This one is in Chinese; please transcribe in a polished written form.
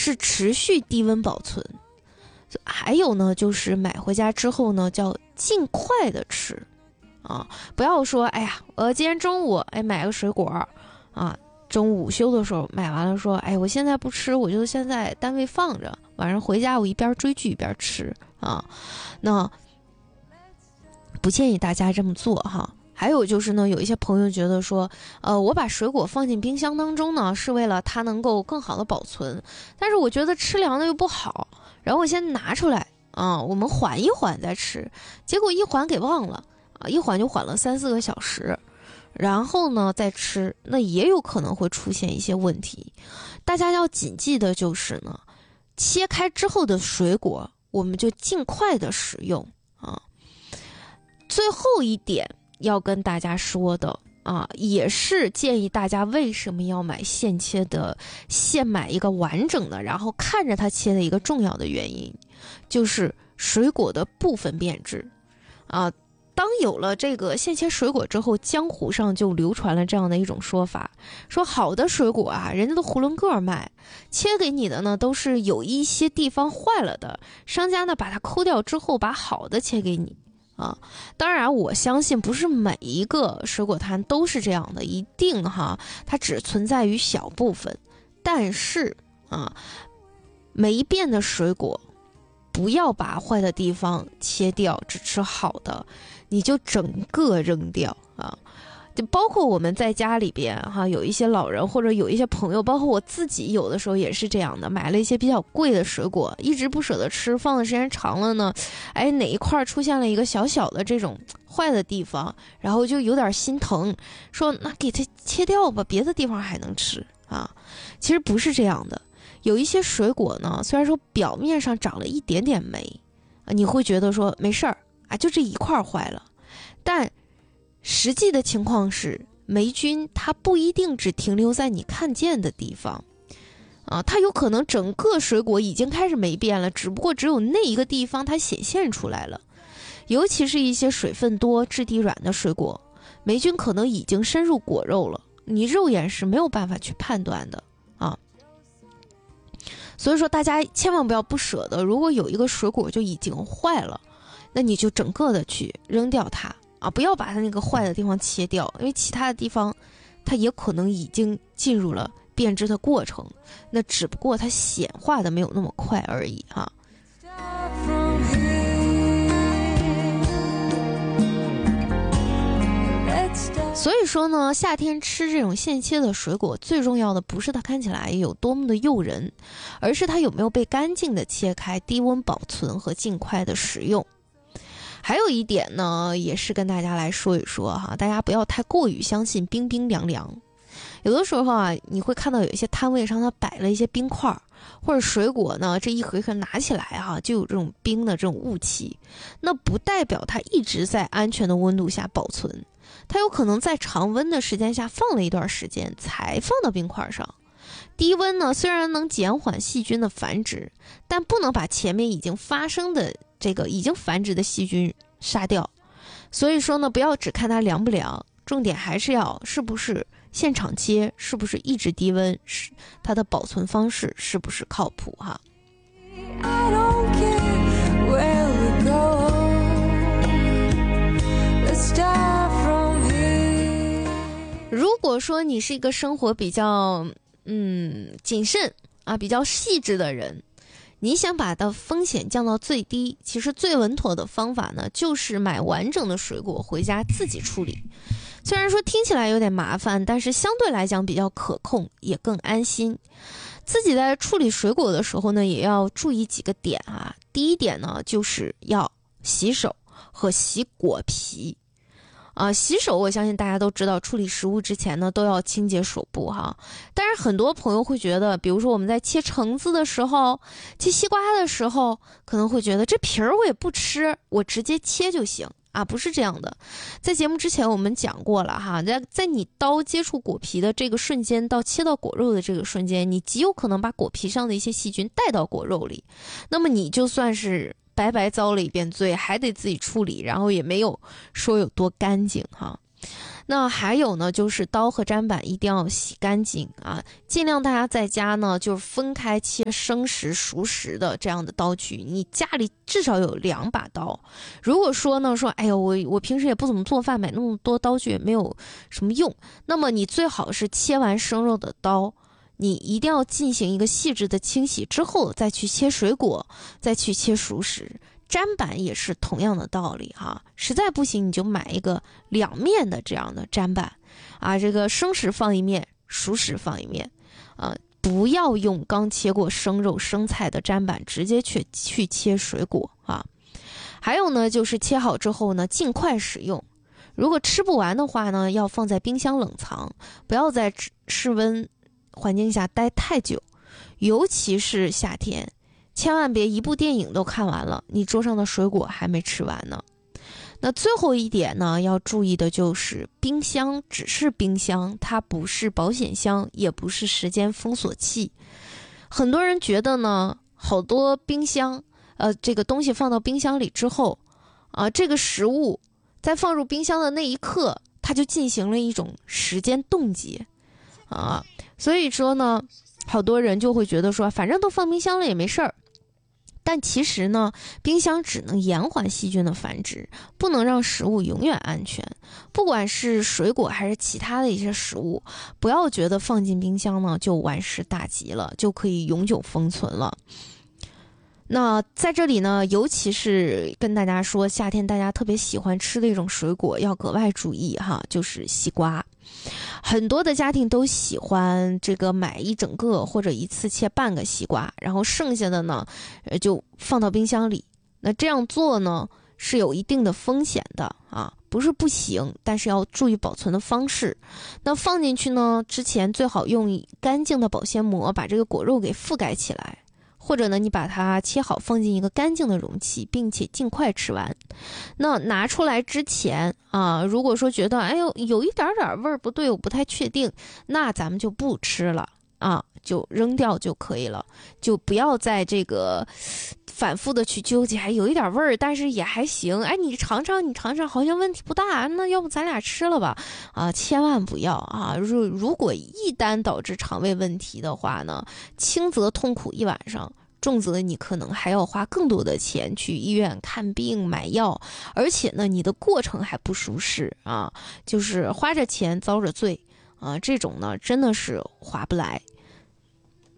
是持续低温保存。还有呢，就是买回家之后呢，叫尽快的吃啊，不要说哎呀，我今天中午买个水果啊，中午午休的时候买完了说，我现在不吃，我就现在单位放着，晚上回家我一边追剧一边吃啊。那不建议大家这么做哈。还有就是呢，有一些朋友觉得说，我把水果放进冰箱当中呢，是为了它能够更好的保存，但是我觉得吃凉的又不好，然后我先拿出来啊，我们缓一缓再吃，结果一缓给忘了啊，一缓就缓了3-4个小时，然后呢再吃，那也有可能会出现一些问题。大家要谨记的就是呢，切开之后的水果，我们就尽快的食用啊。最后一点要跟大家说的啊，也是建议大家为什么要买现切的，现买一个完整的，然后看着它切的一个重要的原因，就是水果的部分变质啊。当有了这个现切水果之后，江湖上就流传了这样的一种说法，说好的水果啊，人家都囫囵个卖，切给你的呢都是有一些地方坏了的，商家呢把它抠掉之后，把好的切给你啊。当然我相信不是每一个水果摊都是这样的，一定它只存在于小部分，但是每一遍的水果不要把坏的地方切掉，只吃好的，你就整个扔掉啊。就包括我们在家里边有一些老人或者有一些朋友，包括我自己有的时候也是这样的，买了一些比较贵的水果，一直不舍得吃，放的时间长了呢，哪一块出现了一个小小的这种坏的地方，然后就有点心疼，说那给它切掉吧，别的地方还能吃啊。其实不是这样的，有一些水果呢，虽然说表面上长了一点点霉你会觉得说没事儿就这一块坏了，但实际的情况是，霉菌它不一定只停留在你看见的地方它有可能整个水果已经开始霉变了，只不过只有那一个地方它显现出来了。尤其是一些水分多、质地软的水果，霉菌可能已经深入果肉了，你肉眼是没有办法去判断的所以说大家千万不要不舍得，如果有一个水果就已经坏了，那你就整个的去扔掉它不要把它那个坏的地方切掉，因为其他的地方它也可能已经进入了变质的过程，那只不过它显化的没有那么快而已所以说呢，夏天吃这种现切的水果，最重要的不是它看起来有多么的诱人，而是它有没有被干净的切开，低温保存和尽快的食用。还有一点呢，也是跟大家来说一说大家不要太过于相信冰冰凉凉。有的时候你会看到有一些摊位上它摆了一些冰块，或者水果呢，这一盒一盒拿起来就有这种冰的这种雾气，那不代表它一直在安全的温度下保存，它有可能在常温的时间下放了一段时间才放到冰块上。低温呢，虽然能减缓细菌的繁殖，但不能把前面已经发生的这个已经繁殖的细菌杀掉。所以说呢，不要只看它凉不凉，重点还是要是不是现场切，是不是一直低温，是它的保存方式是不是靠谱如果说你是一个生活比较谨慎比较细致的人，你想把的风险降到最低，其实最稳妥的方法呢，就是买完整的水果回家自己处理。虽然说听起来有点麻烦，但是相对来讲比较可控，也更安心。自己在处理水果的时候呢，也要注意几个点第一点呢，就是要洗手和洗果皮洗手我相信大家都知道，处理食物之前呢都要清洁手部但是很多朋友会觉得，比如说我们在切橙子的时候，切西瓜的时候，可能会觉得这皮儿我也不吃，我直接切就行不是这样的。在节目之前我们讲过了在你刀接触果皮的这个瞬间到切到果肉的这个瞬间，你极有可能把果皮上的一些细菌带到果肉里，那么你就算是白白遭了一遍罪，还得自己处理，然后也没有说有多干净那还有呢，就是刀和砧板一定要洗干净啊，尽量大家在家呢就是分开切生食、熟食的这样的刀具，你家里至少有2把刀。如果说呢哎呦我平时也不怎么做饭，买那么多刀具也没有什么用，那么你最好是切完生肉的刀，你一定要进行一个细致的清洗之后再去切水果，再去切熟食。砧板也是同样的道理哈，实在不行你就买一个2面的这样的砧板啊，这个生食放一面，熟食放一面啊，不要用刚切过生肉生菜的砧板直接去切水果啊。还有呢，就是切好之后呢，尽快使用。如果吃不完的话呢，要放在冰箱冷藏，不要在室温环境下待太久，尤其是夏天。千万别一部电影都看完了，你桌上的水果还没吃完呢。那最后一点呢，要注意的就是冰箱只是冰箱，它不是保险箱，也不是时间封锁器。很多人觉得呢，好多冰箱，这个东西放到冰箱里之后，这个食物在放入冰箱的那一刻，它就进行了一种时间冻结，所以说呢，好多人就会觉得说，反正都放冰箱了也没事儿。但其实呢，冰箱只能延缓细菌的繁殖，不能让食物永远安全。不管是水果还是其他的一些食物，不要觉得放进冰箱呢就万事大吉了，就可以永久封存了。那在这里呢，尤其是跟大家说，夏天大家特别喜欢吃的一种水果，要格外注意哈，就是西瓜。很多的家庭都喜欢这个买一整个或者一次切半个西瓜，然后剩下的呢，就放到冰箱里。那这样做呢是有一定的风险的啊，不是不行，但是要注意保存的方式。那放进去呢之前，最好用干净的保鲜膜把这个果肉给覆盖起来。或者呢，你把它切好放进一个干净的容器，并且尽快吃完。那拿出来之前啊，如果说觉得哎呦有一点味儿不对，我不太确定，那咱们就不吃了啊，就扔掉就可以了，就不要在这个反复的去纠结，还有一点味儿，但是也还行。哎，你尝尝，好像问题不大，那要不咱俩吃了吧？啊，千万不要啊！如果一旦导致肠胃问题的话呢，轻则痛苦一晚上，重则你可能还要花更多的钱去医院看病买药，而且呢，你的过程还不舒适啊，就是花着钱遭着罪啊，这种呢真的是划不来。